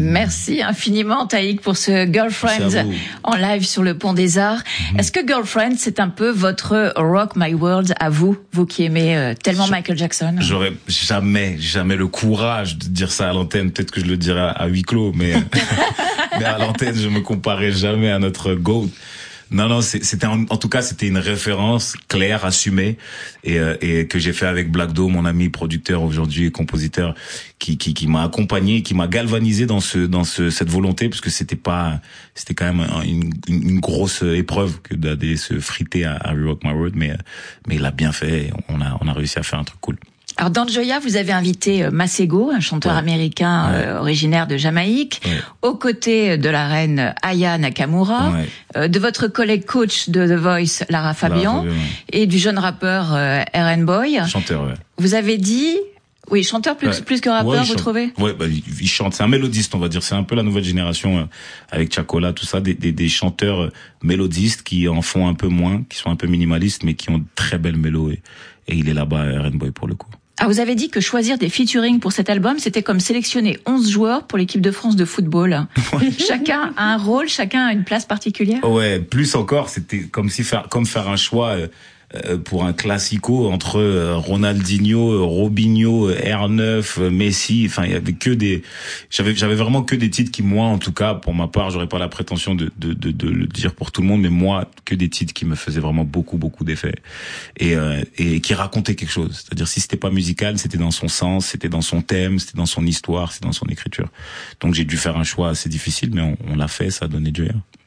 Merci infiniment, Taïk, pour ce Girlfriend en live sur le Pont des Arts. Est-ce que Girlfriend, c'est un peu votre Rock My World à vous qui aimez tellement Michael Jackson? J'aurais jamais le courage de dire ça à l'antenne. Peut-être que je le dirais à huis clos, mais à l'antenne, je me comparais jamais à notre GOAT. Non, c'était en tout cas, c'était une référence claire, assumée, et que j'ai fait avec Black Dome, mon ami producteur aujourd'hui et compositeur, qui m'a accompagné, qui m'a galvanisé dans cette volonté, parce que c'était quand même une grosse épreuve que d'aller se friter à Rock My World, mais il a bien fait, on a réussi à faire un truc cool. Alors dans Joya, vous avez invité Masego, un chanteur américain originaire de Jamaïque, aux côtés de la reine Aya Nakamura, de votre collègue coach de The Voice, Lara Fabian, et du jeune rappeur RN Boy. Chanteur, Vous avez dit... Oui, chanteur plus que rappeur, vous trouvez? Ouais, il chante. C'est un mélodiste, on va dire. C'est un peu la nouvelle génération avec Chacola, tout ça, des chanteurs mélodistes qui en font un peu moins, qui sont un peu minimalistes, mais qui ont de très belles mélos. Et il est là-bas, RN Boy, pour le coup. Ah, vous avez dit que choisir des featuring pour cet album, c'était comme sélectionner 11 joueurs pour l'équipe de France de football. Chacun a un rôle, chacun a une place particulière. Ouais, plus encore, c'était comme faire un choix pour un classico entre Ronaldinho, Robinho, R9, Messi. Enfin, il y avait j'avais vraiment que des titres qui, moi, en tout cas, pour ma part, j'aurais pas la prétention de le dire pour tout le monde, mais moi, que des titres qui me faisaient vraiment beaucoup d'effet et qui racontaient quelque chose. C'est-à-dire, si c'était pas musical, c'était dans son sens, c'était dans son thème, c'était dans son histoire, c'était dans son écriture. Donc, j'ai dû faire un choix assez difficile, mais on l'a fait, ça a donné Joya.